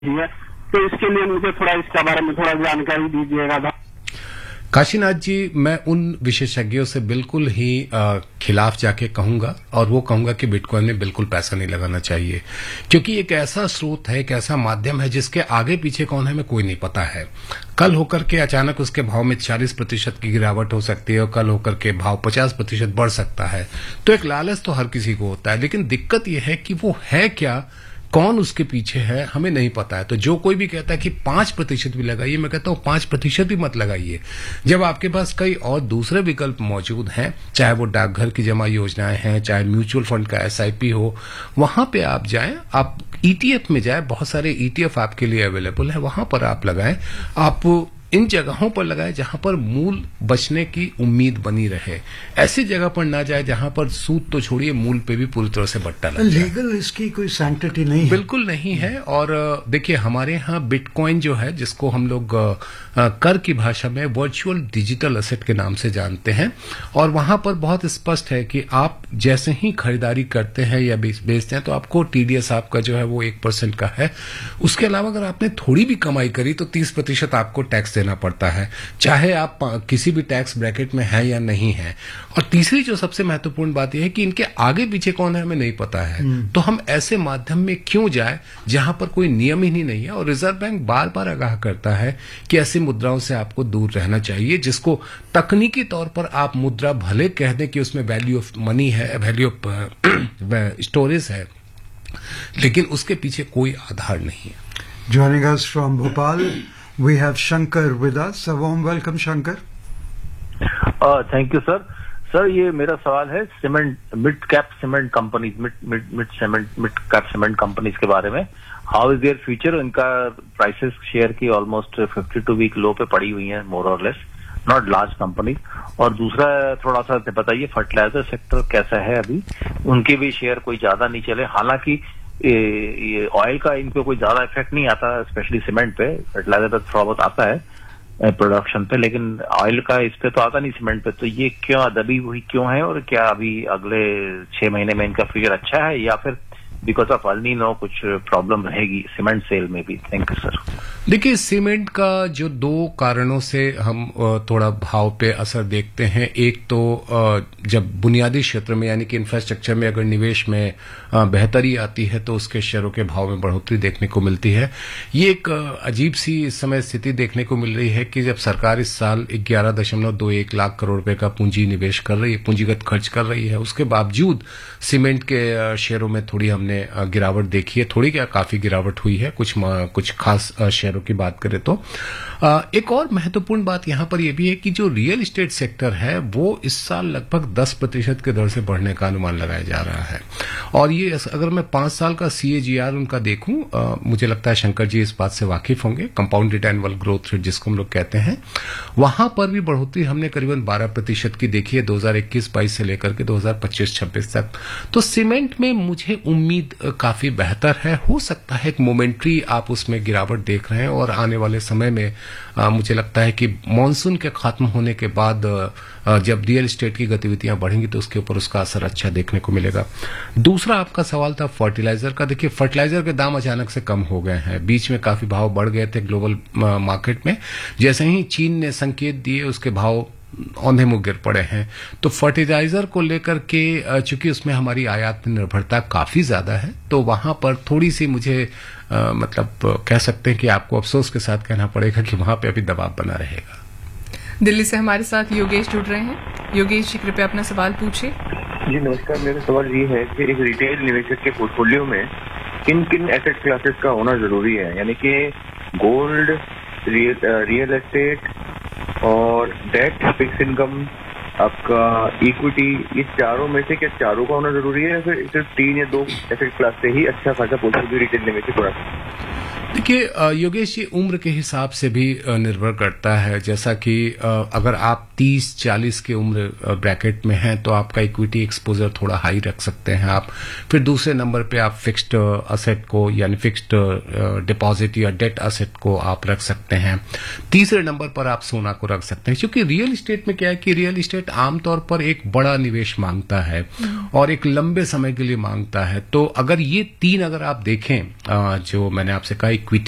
है, तो इसके लिए मुझे थोड़ा इसके बारे में थोड़ा जानकारी दीजिएगा। काशीनाथ जी, मैं उन विशेषज्ञों से बिल्कुल ही खिलाफ जाके कहूंगा, और वो कहूंगा कि बिटकॉइन में बिल्कुल पैसा नहीं लगाना चाहिए, क्योंकि एक ऐसा स्रोत है, एक ऐसा माध्यम है जिसके आगे पीछे कौन है हमें कोई नहीं पता है। कल होकर के अचानक उसके भाव में 40% की गिरावट हो सकती है और कल होकर के भाव 50% बढ़ सकता है। तो एक लालच तो हर किसी को होता है, लेकिन दिक्कत यह है कि वो है क्या, कौन उसके पीछे है, हमें नहीं पता है। तो जो कोई भी कहता है कि 5% भी लगाइए, मैं कहता हूं 5% भी मत लगाइए, जब आपके पास कई और दूसरे विकल्प मौजूद हैं, चाहे वो डाकघर की जमा योजनाएं हैं, चाहे म्यूचुअल फंड का SIP हो, वहां पे आप जाएं, आप ETF में जाएं, बहुत सारे ETF आपके लिए अवेलेबल है, वहां पर आप लगाएं। आप इन जगहों पर लगाए जहां पर मूल बचने की उम्मीद बनी रहे। ऐसी जगह पर ना जाए जहां पर सूद तो छोड़िए, मूल पे भी पूरी तरह से बट्टा लग जाए। लीगल इसकी कोई सैंक्टिटी नहीं है, बिल्कुल नहीं है। और देखिए, हमारे यहाँ बिटकॉइन जो है, जिसको हम लोग कर की भाषा में वर्चुअल डिजिटल एसेट के नाम से जानते हैं, और वहां पर बहुत स्पष्ट है कि आप जैसे ही खरीदारी करते हैं या बेचते हैं तो आपको TDS आपका जो है वो 1% का है। उसके अलावा अगर आपने थोड़ी भी कमाई करी तो 30% आपको टैक्स देना पड़ता है, चाहे आप किसी भी टैक्स ब्रैकेट में है या नहीं है। और तीसरी जो सबसे महत्वपूर्ण बात यह है कि इनके आगे पीछे कौन है हमें नहीं पता है। तो हम ऐसे माध्यम में क्यों जाए जहां पर कोई नियम ही नहीं है। और रिजर्व बैंक बार बार आगाह करता है कि ऐसी मुद्राओं से आपको दूर रहना चाहिए, जिसको तकनीकी तौर पर आप मुद्रा भले कह दें कि उसमें वैल्यू ऑफ मनी है, वैल्यू ऑफ स्टोरेज है, लेकिन उसके पीछे कोई आधार नहीं है। Joining us from Bhopal, we have Shankar with us. A warm welcome, Shankar. Thank you sir. Sir, ये मेरा सवाल है cement, mid cap cement companies, mid cap cement companies के बारे में। How is their future? इनका प्राइसेस शेयर की almost 52 week लो पे पड़ी हुई है, मोर और लेस, नॉट लार्ज कंपनी। और दूसरा थोड़ा सा बताइए, फर्टिलाइजर सेक्टर कैसा है अभी? उनके भी शेयर कोई ज्यादा नहीं चले, हालांकि ये ऑयल का इन पे कोई ज्यादा इफेक्ट नहीं आता, स्पेशली सीमेंट पे। फर्टिलाइजर पे थोड़ा बहुत आता है प्रोडक्शन पे, लेकिन ऑयल का इस पे तो आता नहीं, सीमेंट पे। तो ये क्यों दबी हुई क्यों है, और क्या अभी अगले 6 महीने में इनका फ्यूचर अच्छा है, या फिर बिकॉज ऑफ अल नीनो कुछ प्रॉब्लम रहेगी सीमेंट सेल में भी? Thank you sir. देखिए, सीमेंट का जो 2 कारणों से हम थोड़ा भाव पे असर देखते हैं। एक तो जब बुनियादी क्षेत्र में यानी कि इंफ्रास्ट्रक्चर में अगर निवेश में बेहतरी आती है तो उसके शेयरों के भाव में बढ़ोतरी देखने को मिलती है। ये एक अजीब सी इस समय स्थिति देखने को मिल रही है कि जब सरकार इस साल 11.21 लाख करोड़ रुपए का पूंजी निवेश कर रही है, पूंजीगत खर्च कर रही है, उसके बावजूद सीमेंट के शेयरों में थोड़ी हमने गिरावट देखी है। थोड़ी क्या, काफी गिरावट हुई है कुछ खास शेयरों की बात करें तो। एक और महत्वपूर्ण बात यहां पर यह भी है कि जो रियल एस्टेट सेक्टर है वो इस साल लगभग 10% के दर से बढ़ने का अनुमान लगाया जा रहा है। और ये अगर मैं 5 साल का CAGR उनका देखूं, मुझे लगता है शंकर जी इस बात से वाकिफ होंगे, कंपाउंडेड एनुअल ग्रोथ रेट जिसको हम लोग कहते हैं, वहां पर भी बढ़ोतरी हमने करीबन 12% की देखी है 2021-22 से लेकर के 2025-26 तक। तो सीमेंट में मुझे उम्मीद काफी बेहतर है। हो सकता है एक मोमेंट्री आप उसमें गिरावट देख रहे हैं, और आने वाले समय में मुझे लगता है कि मॉनसून के खत्म होने के बाद जब रियल एस्टेट की गतिविधियां बढ़ेंगी तो उसके ऊपर उसका असर अच्छा देखने को मिलेगा। दूसरा आपका सवाल था फर्टिलाइजर का। देखिए, फर्टिलाइजर के दाम अचानक से कम हो गए हैं, बीच में काफी भाव बढ़ गए थे ग्लोबल मार्केट में। जैसे ही चीन ने संकेत दिए उसके भाव औंधे मुंह गिर पड़े हैं। तो फर्टिलाइजर को लेकर के चूंकि उसमें हमारी आयात निर्भरता काफी ज्यादा है, तो वहां पर थोड़ी सी मुझे मतलब कह सकते हैं कि आपको अफसोस के साथ कहना पड़ेगा कि वहां पे अभी दबाव बना रहेगा। दिल्ली से हमारे साथ योगेश जुड़ रहे हैं। योगेश जी, कृपया अपना सवाल पूछिए। जी नमस्कार, मेरा सवाल ये है कि एक रिटेल निवेशक के पोर्टफोलियो में किन किन एसेट क्लासेस का होना जरूरी है, यानी कि गोल्ड, रियल एस्टेट और डेट, फिक्स इनकम, आपका इक्विटी, ये चारों में से क्या चारों का होना जरूरी है, या फिर सिर्फ 3 या 2 एसेट क्लास से ही अच्छा खासा पोर्टफोलियो रिटेल निवेशक हो रहा है? देखिए योगेश जी, उम्र के हिसाब से भी निर्भर करता है। जैसा कि अगर आप 30-40 के उम्र ब्रैकेट में हैं तो आपका इक्विटी एक्सपोजर थोड़ा हाई रख सकते हैं आप। फिर दूसरे नंबर पे आप फिक्स्ड असेट को यानी फिक्स्ड डिपॉजिट या डेट असेट को आप रख सकते हैं। तीसरे नंबर पर आप सोना को रख सकते हैं, क्योंकि रियल एस्टेट में क्या है कि रियल एस्टेट आमतौर पर एक बड़ा निवेश मांगता है और एक लंबे समय के लिए मांगता है। तो अगर ये 3 अगर आप देखें जो मैंने आपसे कहा, इक्विटी,